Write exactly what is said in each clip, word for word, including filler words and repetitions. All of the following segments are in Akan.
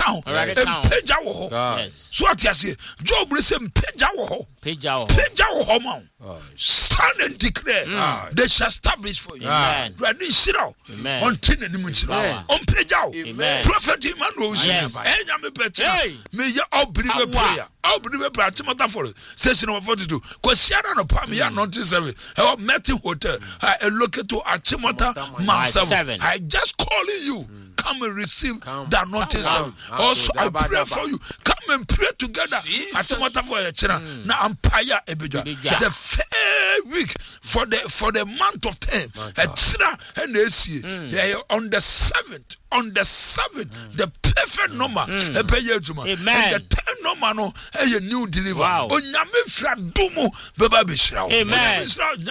town peja wo ho so atiase Job say peja wo ho peja wo peja wo ho ma stand and declare mm. they shall establish for you ready shiro until the munchiro on peja wo prophet Emmanuel enya me pecha me ya obiribe prayer obiribe prayer timota for session number forty-two kwasiara no pam ya ninety-seven e meeting hotel I locate to Achimota Master I just calling you mm. come and receive come. That notice. Also, I pray for you. Come and pray together. Achimota for your children. Now, Empire Ebija. The fair week for the for the month of ten. Achira and A C. On the seventh. On the seventh, mm. the perfect number, mm. and the ten number no, a new deliver. Wow. Onyame fra dumo beba bishra. Amen.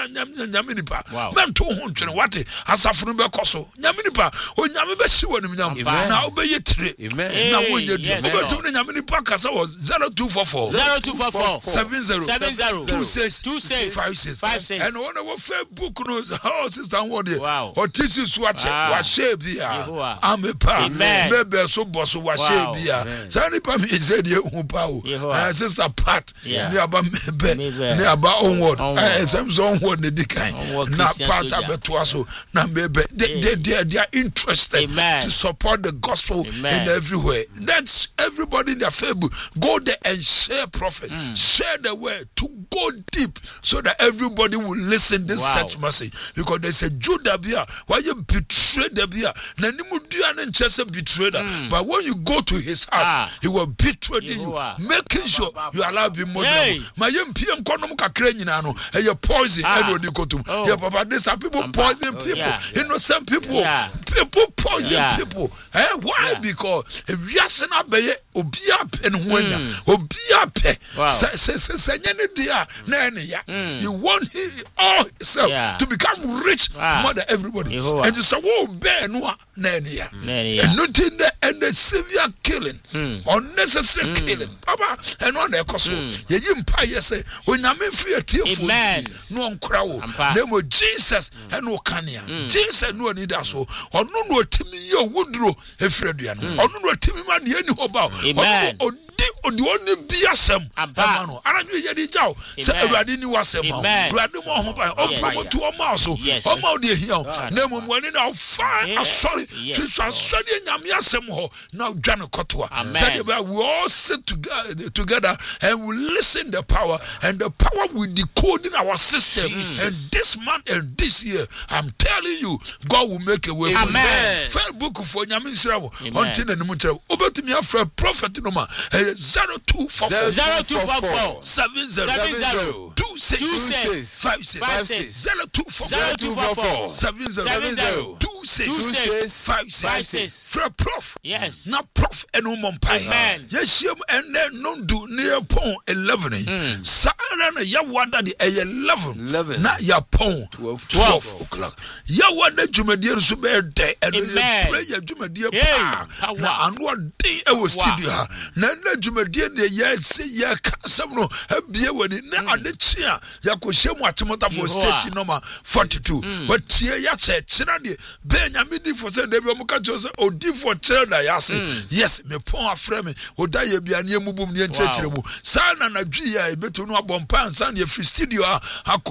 Nyame nipa. Men to hundred what? Asafunu be koso. Nyame nipa. Onyame be siwo ni nyam. Na obeye tire. Amen. Na wonye du. Obetum ni nyame nipa kasa was zero two four four zero two four four seven zero seven zero two six two six five six five six. And one of Facebook knows how sister what there. Wow. Or tisi swache wa shape here. Amepa maybe so boss wa share bia sani pa me say dey hu pa o eh sister Pat ni aba mebe ni aba onward eh some onward ne dikan na part abeto aso na mebe they they they are interested to support the gospel in everywhere. That's everybody in their Facebook go there and share prophet mm. share the word to go deep so that everybody will listen this wow. such message because there's a Judah bia why you betray the bia na nimu dua na just a betrayer, mm. but when you go to his house, ah. he will betray you, making sure you allow him more. My young P M Konom Kakrenino, and your poison, and you go to your papa. These are people poison people, yeah, yeah. innocent people, yeah. people poison yeah. people. Eh? Why? Yeah. Because if you are saying Abaye, Obia and Wenya, Obia pe, Sanyani dia, Nania, you want he all himself yeah. to become rich ah. more than everybody, Yehovah. And you say, "Oh, Ben, Nania." Yeah. And nothing there and the severe killing, mm. unnecessary mm. killing. Papa, and on the cost, ye empire say, when I'm in fear, tearful, no one crow, name of Jesus and no cania. Jesus no need us, or no no Timmy, your Woodrow, a Fredian, or no Timmy, my any about, or or the only be a sem, Abano. I don't hear the job. Say, I didn't was a man. Random on to a mouse. Oh, my dear, no one in our fire. Sorry, sorry, Yamiasemo. Now, Jano Kotua. Said we all sit together together and we listen the power, and the power will decode in our system. And this month and this year, I'm telling you, God will make a way for you. Facebook for Yamisravo until the Mutra. Over to me after prophet no man. Zero two four four zero two four four seven zero seven zero two six two six five six five six zero two four zero two four four seven zero seven zero two six two six five six five six. For prof, yes, not prof and no mumpire. Amen. Yes, you and then no do near pon eleven. Sarah, ya wonder the eleven eleven. Not ya pon twelve twelve o'clock. Ya wonder Jumedia Subert and pray ya Jumedia. Now, and what day I was studio. Nana Jumedia, yes, say ya Casamno, a beer when it now the chair. Yakushem Watamota for station number forty-two. But Tia Yache, Chiradi, Benjamin for said David Mukajosa, or D for Chirada Yasi. Yes, me pon frame, or die be a near Mubum near Church. Sana Najia, better no bomb pants and your studio.